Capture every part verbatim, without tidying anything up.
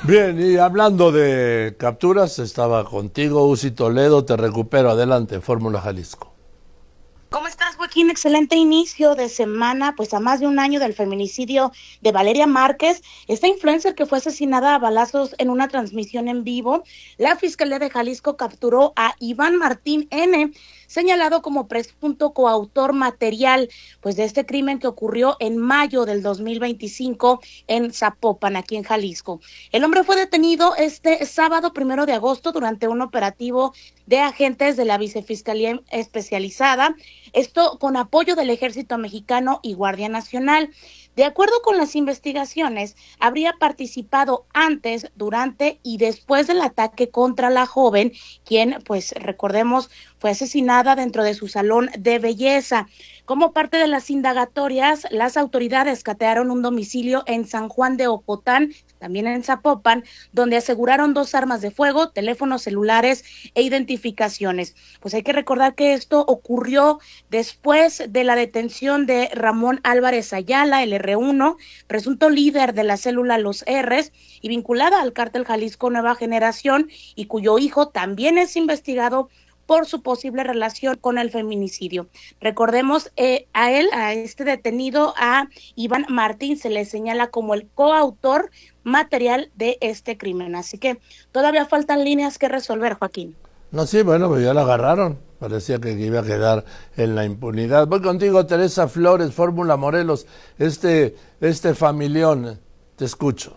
Bien, y hablando de capturas, estaba contigo, Uzi Toledo, te recupero, adelante, Fórmula Jalisco. ¿Cómo estás, Joaquín? Excelente inicio de semana, pues a más de un año del feminicidio de Valeria Márquez, esta influencer que fue asesinada a balazos en una transmisión en vivo. La Fiscalía de Jalisco capturó a Iván Martín N., señalado como presunto coautor material, pues de este crimen que ocurrió en mayo del dos mil veinticinco en Zapopan, aquí en Jalisco. El hombre fue detenido este sábado primero de agosto durante un operativo de agentes de la Vicefiscalía Especializada, esto con apoyo del Ejército Mexicano y Guardia Nacional. De acuerdo con las investigaciones, habría participado antes, durante y después del ataque contra la joven, quien, pues recordemos, fue asesinada dentro de su salón de belleza. Como parte de las indagatorias, las autoridades catearon un domicilio en San Juan de Ocotán, también en Zapopan, donde aseguraron dos armas de fuego, teléfonos celulares e identificaciones. Pues hay que recordar que esto ocurrió después de la detención de Ramón Álvarez Ayala, el erre uno, presunto líder de la célula Los R's y vinculada al cártel Jalisco Nueva Generación, y cuyo hijo también es investigado por su posible relación con el feminicidio. Recordemos, eh, a él, a este detenido, a Iván Martín, se le señala como el coautor material de este crimen. Así que todavía faltan líneas que resolver, Joaquín. No, sí, bueno, pues ya la agarraron, parecía que iba a quedar en la impunidad. Voy contigo, Teresa Flores, Fórmula Morelos, este, este familión, te escucho.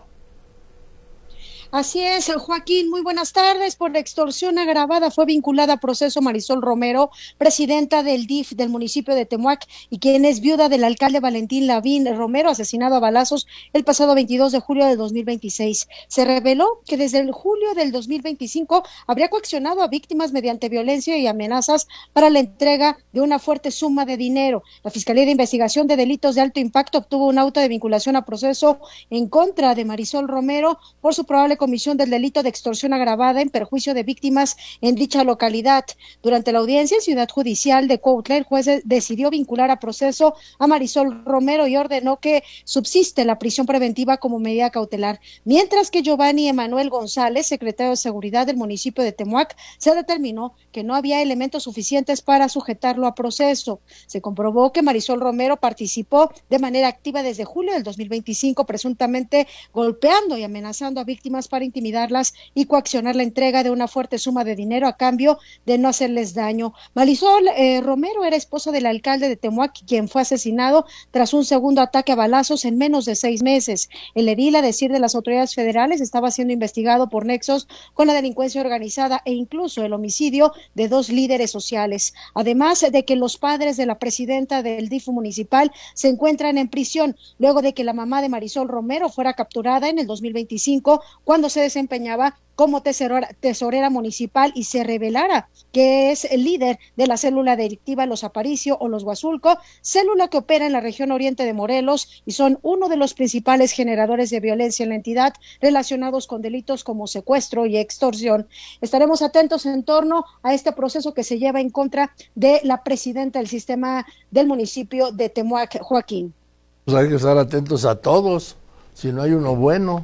Así es, Joaquín, muy buenas tardes. Por extorsión agravada fue vinculada a proceso Marisol Romero, presidenta del D I F del municipio de Temuac, y quien es viuda del alcalde Valentín Lavín Romero, asesinado a balazos el pasado veintidós de julio de dos mil veintiséis. Se reveló que desde el julio del dos mil veinticinco habría coaccionado a víctimas mediante violencia y amenazas para la entrega de una fuerte suma de dinero. La Fiscalía de Investigación de Delitos de Alto Impacto obtuvo un auto de vinculación a proceso en contra de Marisol Romero por su probable comisión del delito de extorsión agravada en perjuicio de víctimas en dicha localidad. Durante la audiencia en Ciudad Judicial de Cuautla, el juez decidió vincular a proceso a Marisol Romero y ordenó que subsiste la prisión preventiva como medida cautelar, mientras que Giovanni Emanuel González, secretario de Seguridad del municipio de Temuac, se determinó que no había elementos suficientes para sujetarlo a proceso. Se comprobó que Marisol Romero participó de manera activa desde julio del dos mil veinticinco, presuntamente golpeando y amenazando a víctimas para intimidarlas y coaccionar la entrega de una fuerte suma de dinero a cambio de no hacerles daño. Marisol eh, Romero era esposa del alcalde de Temuac, quien fue asesinado tras un segundo ataque a balazos en menos de seis meses. El edil, a decir de las autoridades federales, estaba siendo investigado por nexos con la delincuencia organizada e incluso el homicidio de dos líderes sociales. Además de que los padres de la presidenta del D I F municipal se encuentran en prisión luego de que la mamá de Marisol Romero fuera capturada en el dos mil veinticinco cuando se desempeñaba como tesorera, tesorera municipal y se revelara que es el líder de la célula delictiva Los Aparicio o Los Huazulco, célula que opera en la región oriente de Morelos y son uno de los principales generadores de violencia en la entidad relacionados con delitos como secuestro y extorsión. Estaremos atentos en torno a este proceso que se lleva en contra de la presidenta del sistema del municipio de Temuac, Joaquín. Pues hay que estar atentos a todos, si no hay uno bueno.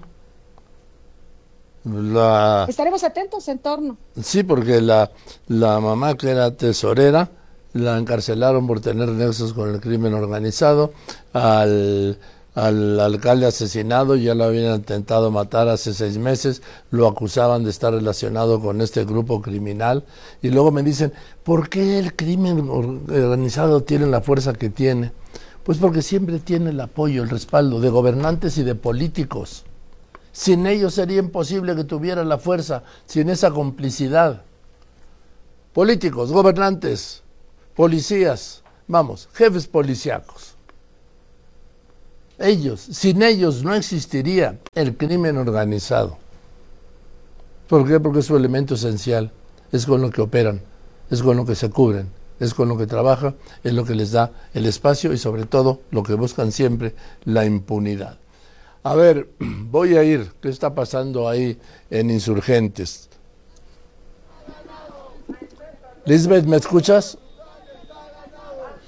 La... Estaremos atentos en torno. Sí, porque la, la mamá, que era tesorera, la encarcelaron por tener nexos con el crimen organizado. Al, al alcalde asesinado ya lo habían intentado matar hace seis meses, lo acusaban de estar relacionado con este grupo criminal. Y luego me dicen, ¿por qué el crimen organizado tiene la fuerza que tiene? Pues porque siempre tiene el apoyo, el respaldo de gobernantes y de políticos. Sin ellos sería imposible que tuvieran la fuerza, sin esa complicidad. Políticos, gobernantes, policías, vamos, jefes policíacos. Ellos, sin ellos no existiría el crimen organizado. ¿Por qué? Porque es su elemento esencial, es con lo que operan, es con lo que se cubren, es con lo que trabajan, es lo que les da el espacio y sobre todo lo que buscan siempre, la impunidad. A ver, voy a ir. ¿Qué está pasando ahí en Insurgentes? Lisbeth, ¿me escuchas?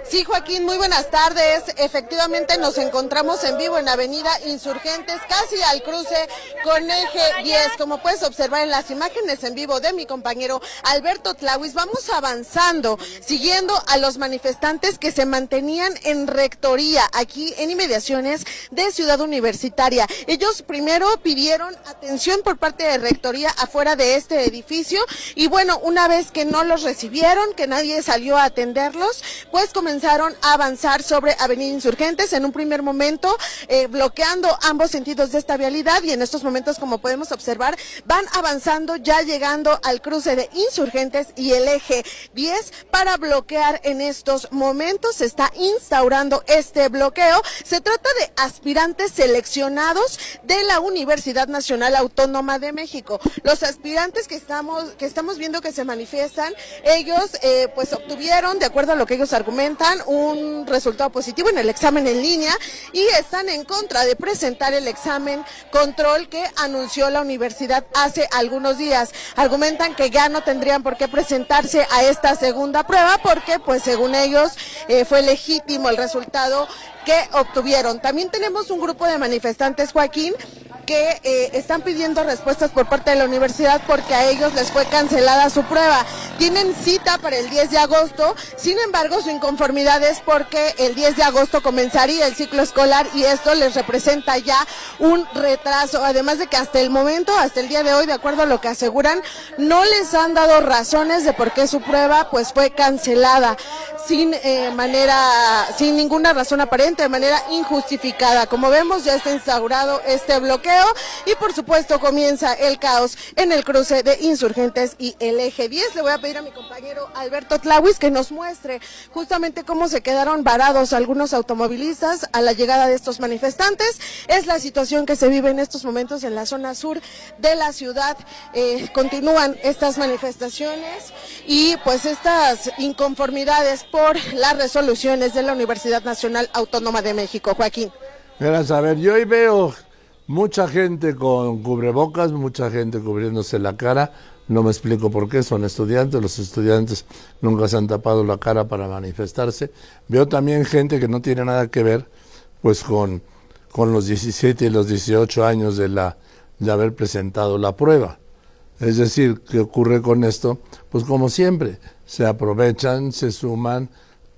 Sí, Joaquín, muy buenas tardes. Efectivamente nos encontramos en vivo en Avenida Insurgentes, casi al cruce con Eje diez. Como puedes observar en las imágenes en vivo de mi compañero Alberto Tlawis, vamos avanzando, siguiendo a los manifestantes que se mantenían en Rectoría, aquí en inmediaciones de Ciudad Universitaria. Ellos primero pidieron atención por parte de Rectoría afuera de este edificio y bueno, una vez que no los recibieron, que nadie salió a atenderlos, pues comenzaron a avanzar sobre Avenida Insurgentes en un primer momento, eh, bloqueando ambos sentidos de esta vialidad, y en estos momentos, como podemos observar, van avanzando, ya llegando al cruce de Insurgentes y el Eje diez para bloquear en estos momentos. Se está instaurando este bloqueo. Se trata de aspirantes seleccionados de la Universidad Nacional Autónoma de México. Los aspirantes que estamos, que estamos viendo que se manifiestan, ellos eh, pues obtuvieron, de acuerdo a lo que ellos argumentan, un resultado positivo en el examen en línea y están en contra de presentar el examen control que anunció la universidad hace algunos días. Argumentan que ya no tendrían por qué presentarse a esta segunda prueba porque, pues, según ellos, eh, fue legítimo el resultado que obtuvieron. También tenemos un grupo de manifestantes, Joaquín, que eh, están pidiendo respuestas por parte de la universidad porque a ellos les fue cancelada su prueba. Tienen cita para el diez de agosto, sin embargo su inconformidad es porque el diez de agosto comenzaría el ciclo escolar y esto les representa ya un retraso, además de que hasta el momento, hasta el día de hoy, de acuerdo a lo que aseguran, no les han dado razones de por qué su prueba pues fue cancelada sin eh, manera, sin ninguna razón aparente, de manera injustificada. Como vemos, ya está instaurado este bloqueo y por supuesto comienza el caos en el cruce de Insurgentes y el Eje diez. Le voy a pedir a mi compañero Alberto Tlawis que nos muestre justamente cómo se quedaron varados algunos automovilistas a la llegada de estos manifestantes. Es la situación que se vive en estos momentos en la zona sur de la ciudad. Eh, continúan estas manifestaciones y pues estas inconformidades por las resoluciones de la Universidad Nacional Autónoma de México. Joaquín. Gracias. A ver, yo hoy veo mucha gente con cubrebocas, mucha gente cubriéndose la cara. No me explico por qué, son estudiantes, los estudiantes nunca se han tapado la cara para manifestarse. Veo también gente que no tiene nada que ver pues con, con los diecisiete y los dieciocho años de, la, de haber presentado la prueba. Es decir, ¿qué ocurre con esto? Pues como siempre, se aprovechan, se suman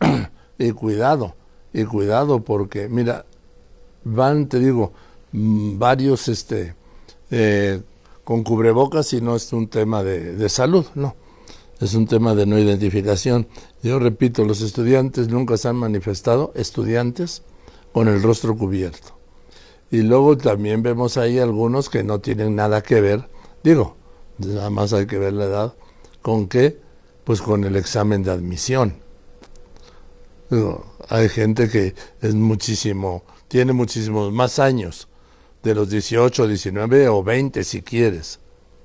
y cuidado, y cuidado porque, mira, van, te digo, varios este eh, con cubrebocas y no es un tema de, de salud, no, es un tema de no identificación. Yo repito, los estudiantes nunca se han manifestado, estudiantes con el rostro cubierto. Y luego también vemos ahí algunos que no tienen nada que ver, digo, nada más hay que ver la edad, ¿con qué? Pues con el examen de admisión. Digo, hay gente que es muchísimo, tiene muchísimos más años, de los dieciocho, diecinueve o veinte si quieres.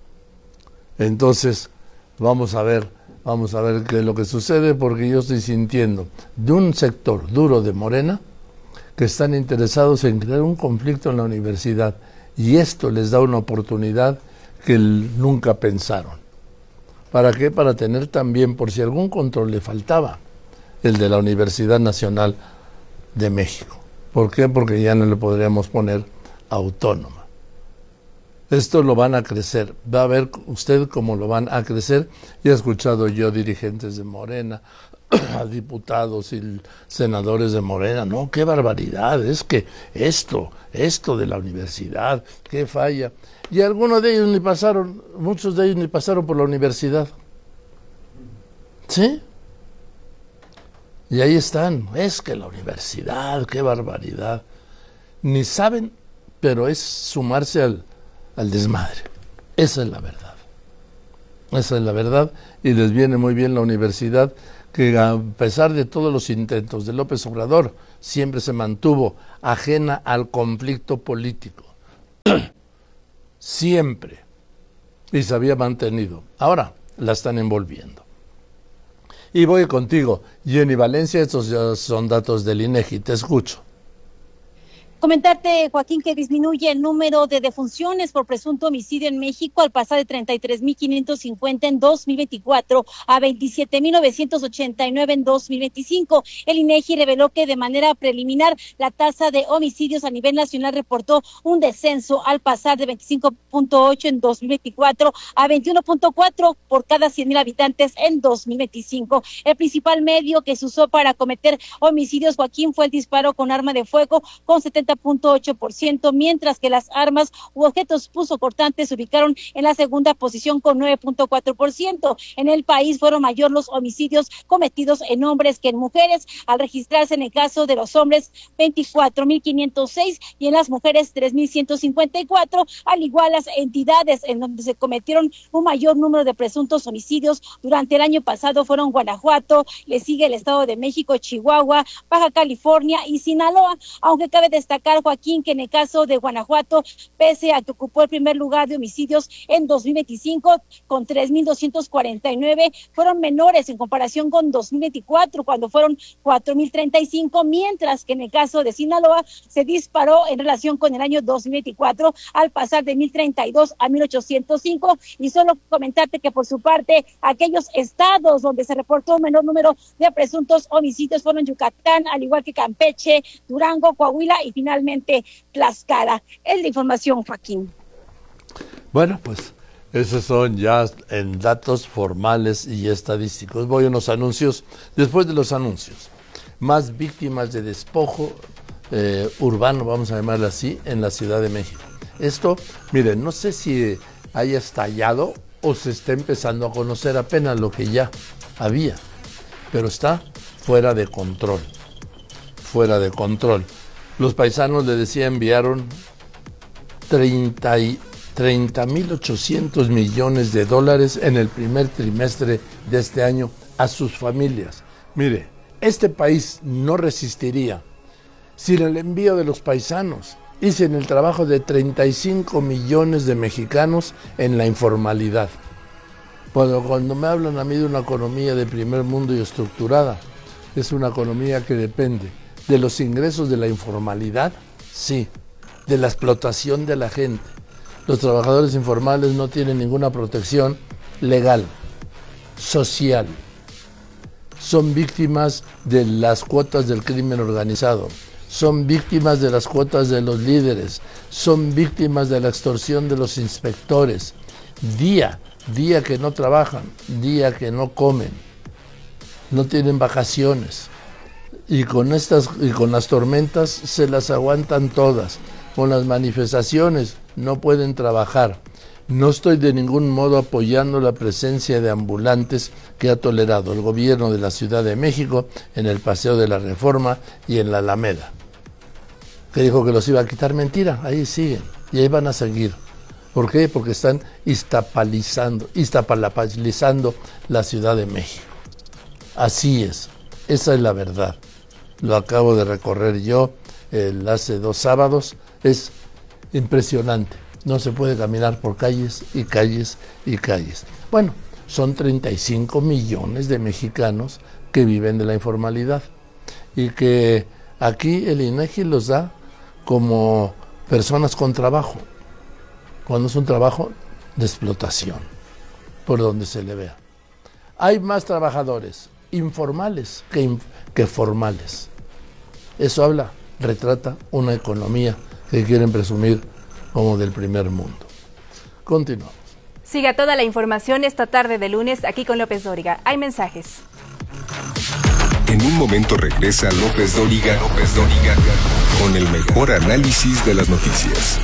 Entonces, vamos a ver, vamos a ver qué es lo que sucede, porque yo estoy sintiendo de un sector duro de Morena que están interesados en crear un conflicto en la universidad y esto les da una oportunidad que nunca pensaron. ¿Para qué? Para tener también, por si algún control le faltaba, el de la Universidad Nacional de México. ¿Por qué? Porque ya no le podríamos poner autónoma. Esto lo van a crecer. Va a ver usted cómo lo van a crecer. Ya he escuchado yo dirigentes de Morena, a diputados y senadores de Morena. No, qué barbaridad, es que esto, esto de la universidad, qué falla. Y algunos de ellos ni pasaron, muchos de ellos ni pasaron por la universidad. ¿Sí? Y ahí están, es que la universidad, qué barbaridad. Ni saben, pero es sumarse al, al desmadre. Esa es la verdad. Esa es la verdad y les viene muy bien la universidad, que a pesar de todos los intentos de López Obrador, siempre se mantuvo ajena al conflicto político. Siempre. Y se había mantenido. Ahora la están envolviendo. Y voy contigo, Jenny Valencia, estos ya son datos del INEGI, te escucho. Comentarte, Joaquín, que disminuye el número de defunciones por presunto homicidio en México al pasar de treinta y tres mil quinientos cincuenta en dos mil veinticuatro a veintisiete mil novecientos ochenta y nueve en dos mil veinticinco. El INEGI reveló que de manera preliminar la tasa de homicidios a nivel nacional reportó un descenso al pasar de veinticinco punto ocho en dos mil veinticuatro a veintiuno punto cuatro por cada cien mil habitantes en dos mil veinticinco. El principal medio que se usó para cometer homicidios, Joaquín, fue el disparo con arma de fuego con setenta punto ocho por ciento, mientras que las armas u objetos punzocortantes se ubicaron en la segunda posición con nueve punto cuatro por ciento. En el país fueron mayor los homicidios cometidos en hombres que en mujeres, al registrarse en el caso de los hombres veinticuatro mil quinientos seis y en las mujeres tres mil ciento cincuenta y cuatro, al igual las entidades en donde se cometieron un mayor número de presuntos homicidios durante el año pasado fueron Guanajuato, le sigue el Estado de México, Chihuahua, Baja California y Sinaloa, aunque cabe destacar, Joaquín, que en el caso de Guanajuato, pese a que ocupó el primer lugar de homicidios en dos mil veinticinco con tres mil doscientos cuarenta y nueve, fueron menores en comparación con dos mil veinticuatro, cuando fueron cuatro mil treinta y cinco, mientras que en el caso de Sinaloa se disparó en relación con el año dos mil veinticuatro al pasar de mil treinta y dos a mil ochocientos cinco. Y solo comentarte que por su parte, aquellos estados donde se reportó un menor número de presuntos homicidios fueron Yucatán, al igual que Campeche, Durango, Coahuila y finalmente Tlaxcala. Es la información, Joaquín. Bueno, pues esos son ya en datos formales y estadísticos. Voy a unos anuncios. Después de los anuncios, más víctimas de despojo eh, urbano, vamos a llamarlo así, en la Ciudad de México. Esto, miren, no sé si haya estallado o se está empezando a conocer apenas lo que ya había, pero está fuera de control, fuera de control. Los paisanos, le decía, enviaron treinta mil ochocientos millones de dólares en el primer trimestre de este año a sus familias. Mire, este país no resistiría sin el envío de los paisanos y sin el trabajo de treinta y cinco millones de mexicanos en la informalidad. Cuando, cuando me hablan a mí de una economía de primer mundo y estructurada, es una economía que depende de los ingresos de la informalidad, sí, de la explotación de la gente. Los trabajadores informales no tienen ninguna protección legal, social. Son víctimas de las cuotas del crimen organizado, son víctimas de las cuotas de los líderes, son víctimas de la extorsión de los inspectores. Día, día que no trabajan, día que no comen, no tienen vacaciones. Y con estas y con las tormentas se las aguantan todas. Con las manifestaciones no pueden trabajar. No estoy de ningún modo apoyando la presencia de ambulantes que ha tolerado el gobierno de la Ciudad de México en el Paseo de la Reforma y en la Alameda. Que dijo que los iba a quitar, mentira, ahí siguen y ahí van a seguir. ¿Por qué? Porque están iztapalizando, iztapalapalizando la Ciudad de México. Así es, esa es la verdad. Lo acabo de recorrer yo el, hace dos sábados, es impresionante. No se puede caminar por calles y calles y calles. Bueno, son treinta y cinco millones de mexicanos que viven de la informalidad y que aquí el INEGI los da como personas con trabajo, cuando es un trabajo de explotación, por donde se le vea. Hay más trabajadores informales que, inf- que formales. Eso habla, retrata una economía que quieren presumir como del primer mundo. Continuamos. Siga toda la información esta tarde de lunes aquí con López Dóriga. Hay mensajes. En un momento regresa López Dóriga, López Dóriga, con el mejor análisis de las noticias.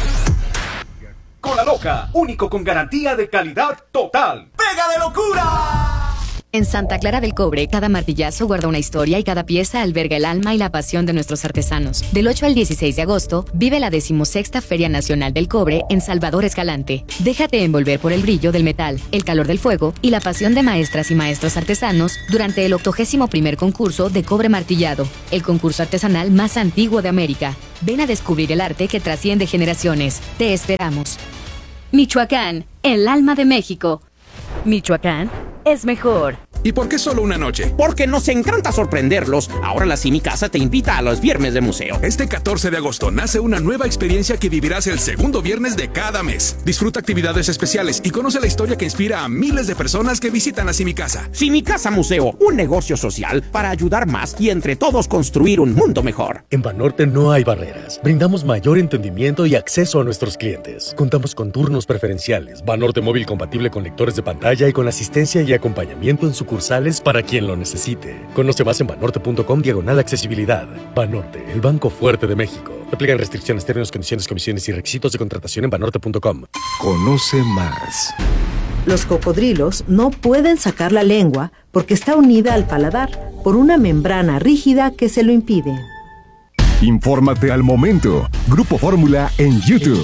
Cola Loca, único con garantía de calidad total. ¡Pega de locura! En Santa Clara del Cobre, cada martillazo guarda una historia y cada pieza alberga el alma y la pasión de nuestros artesanos. Del ocho al dieciséis de agosto, vive la decimosexta Feria Nacional del Cobre en Salvador Escalante. Déjate envolver por el brillo del metal, el calor del fuego y la pasión de maestras y maestros artesanos durante el octogésimo primer concurso de cobre martillado, el concurso artesanal más antiguo de América. Ven a descubrir el arte que trasciende generaciones. Te esperamos. Michoacán, el alma de México. Michoacán es mejor. ¿Y por qué solo una noche? Porque nos encanta sorprenderlos. Ahora la Simicasa te invita a los viernes de museo. Este catorce de agosto nace una nueva experiencia que vivirás el segundo viernes de cada mes. Disfruta actividades especiales y conoce la historia que inspira a miles de personas que visitan la Simicasa. Simicasa Museo, un negocio social para ayudar más y entre todos construir un mundo mejor. En Banorte no hay barreras. Brindamos mayor entendimiento y acceso a nuestros clientes. Contamos con turnos preferenciales, Banorte móvil compatible con lectores de pantalla y con asistencia y acompañamiento en sucursales para quien lo necesite. Conoce más en banorte.com diagonal accesibilidad. Banorte, el banco fuerte de México. Aplican restricciones, términos, condiciones, comisiones y requisitos de contratación en banorte punto com. Conoce más. Los cocodrilos no pueden sacar la lengua porque está unida al paladar por una membrana rígida que se lo impide. Infórmate al momento. Grupo Fórmula en YouTube.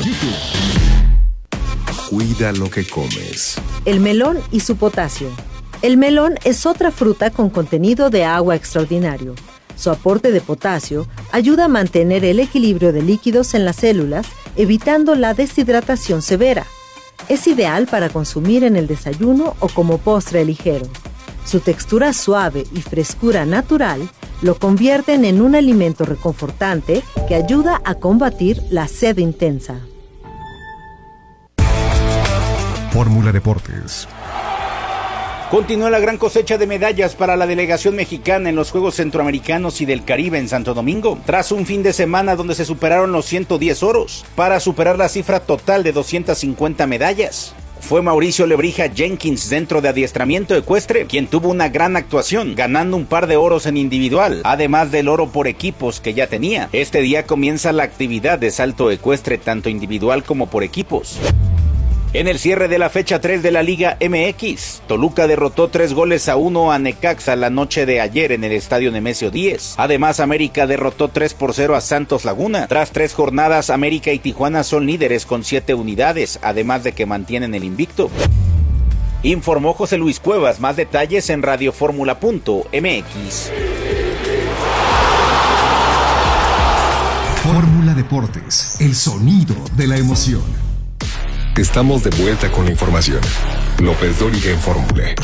Cuida lo que comes. El melón y su potasio. El melón es otra fruta con contenido de agua extraordinario. Su aporte de potasio ayuda a mantener el equilibrio de líquidos en las células, evitando la deshidratación severa. Es ideal para consumir en el desayuno o como postre ligero. Su textura suave y frescura natural lo convierten en un alimento reconfortante que ayuda a combatir la sed intensa. Fórmula Deportes. Continúa la gran cosecha de medallas para la delegación mexicana en los Juegos Centroamericanos y del Caribe en Santo Domingo, tras un fin de semana donde se superaron los ciento diez oros, para superar la cifra total de doscientas cincuenta medallas. Fue Mauricio Lebrija Jenkins dentro de adiestramiento ecuestre quien tuvo una gran actuación, ganando un par de oros en individual, además del oro por equipos que ya tenía. Este día comienza la actividad de salto ecuestre tanto individual como por equipos. En el cierre de la fecha tres de la Liga M X, Toluca derrotó tres goles a uno a Necaxa la noche de ayer en el Estadio Nemesio diez. Además, América derrotó tres por cero a Santos Laguna. Tras tres jornadas, América y Tijuana son líderes con siete unidades, además de que mantienen el invicto. Informó José Luis Cuevas. Más detalles en radioformula punto m x. Fórmula Deportes, el sonido de la emoción. Estamos de vuelta con la información. López Dóriga en Fórmula.